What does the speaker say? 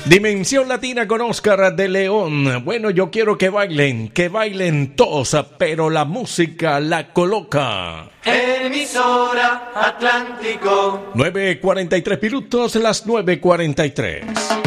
Dimensión Latina con Oscar de León. Bueno, yo quiero que bailen todos, pero la música la coloca. Emisora Atlántico. 9:43 minutos, las 9:43.